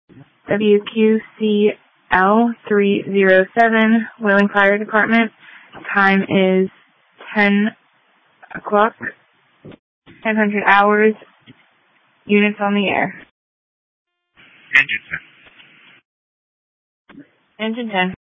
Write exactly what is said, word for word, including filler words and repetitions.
W Q C L three zero seven, Wheeling Fire Department. Time is ten o'clock, ten hundred hours. Units on the air. Engine ten. Engine ten.